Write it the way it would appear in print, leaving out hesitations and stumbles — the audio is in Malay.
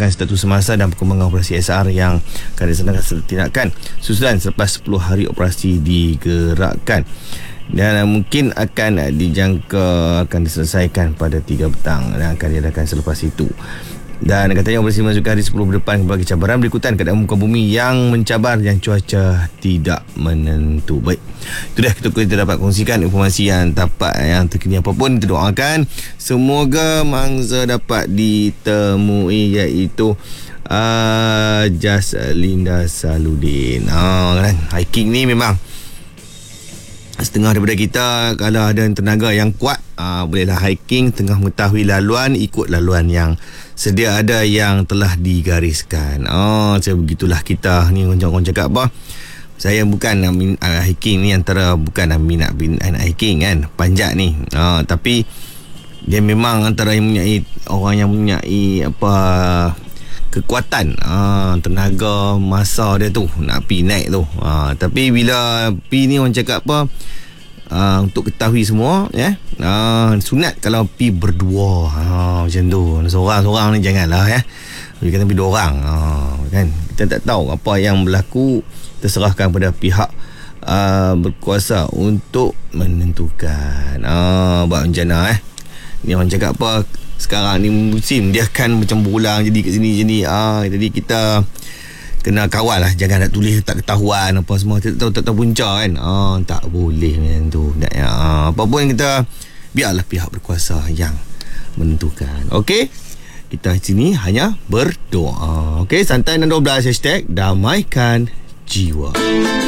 melaporkan status semasa dan perkembangan operasi SR yang akan dilaksanakan tindakan susulan selepas 10 hari operasi digerakkan. Dan mungkin akan dijangka akan diselesaikan pada 3 petang dan akan diadakan selepas itu. Dan katanya operasi memasuki hari 10 berdepan berbagai cabaran berikutan keadaan muka bumi yang mencabar dan cuaca tidak menentu. Baik, itu dah kita dapat kongsikan informasi yang terkini. Apapun kita doakan semoga mangsa dapat ditemui, iaitu Jaslinda Saludin. Kan hiking ni memang setengah daripada kita. Kalau ada tenaga yang kuat, bolehlah hiking tengah mengetahui laluan, ikut laluan yang sedia ada yang telah digariskan. Macam begitulah kita ni. Orang cakap apa, saya bukan hiking ni antara bukan minat hiking kan, panjat ni. Tapi dia memang antara yang mempunyai orang yang mempunyai kekuatan, tenaga, masa dia tu nak pergi naik tu. Tapi bila pergi ni orang cakap apa, untuk ketahui semua sunat kalau pergi berdua, macam tu. Seorang-seorang ni janganlah Dia kata pergi 2 orang, kan kita tak tahu apa yang berlaku. Terserahkan pada pihak berkuasa untuk menentukan. Buat rencana ni orang cakap apa, sekarang ni musim dia akan macam berulang jadi kat sini. Jadi kita kena kawal lah, jangan nak tulis tak ketahuan apa semua, tak tahu punca kan. Tak boleh macam tu. Apa pun kita biarlah pihak berkuasa yang menentukan. Okey, kita sini hanya berdoa. Okey, Santai 612 #damaikan jiwa.